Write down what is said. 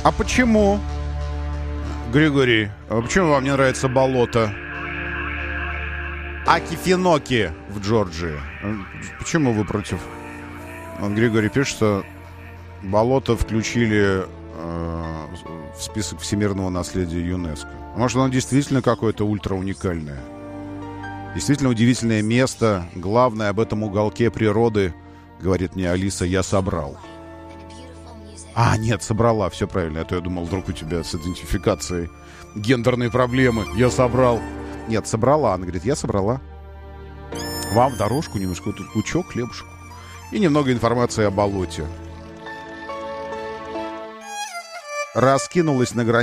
А почему, Григорий, а почему вам не нравится болото? Акифиноки в Джорджии. Почему вы против? Григорий пишет, что болото включили в список всемирного наследия ЮНЕСКО. Может, оно действительно какое-то ультра уникальное? Действительно удивительное место. Главное, об этом уголке природы, говорит мне Алиса, я собрал. А, нет, собрала, все правильно. А то я думал, вдруг у тебя с идентификацией гендерные проблемы. Я собрал. Нет, собрала. Она говорит, я собрала. Вам в дорожку немножко, вот тут пучок, хлебушек. И немного информации о болоте. Раскинулась на границе